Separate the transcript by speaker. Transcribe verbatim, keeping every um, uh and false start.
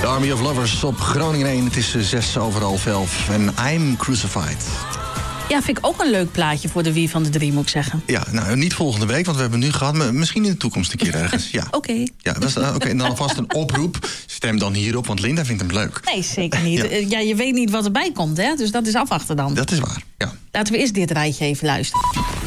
Speaker 1: Army of Lovers op Groningen één. Het is zes over half elf en I'm Crucified.
Speaker 2: Ja, vind ik ook een leuk plaatje voor de Wie van de Drie, moet ik zeggen.
Speaker 1: Ja, nou, niet volgende week, want we hebben nu gehad. Maar misschien in de toekomst een keer ergens. Ja.
Speaker 2: Oké. Okay.
Speaker 1: Ja, dat is, uh, okay, en dan alvast een oproep. Stem dan hierop, want Linda vindt hem leuk.
Speaker 2: Nee, zeker niet. Ja, ja je weet niet wat erbij komt, hè? Dus dat is afwachten dan.
Speaker 1: Dat is waar, ja.
Speaker 2: Laten we eerst dit rijtje even luisteren.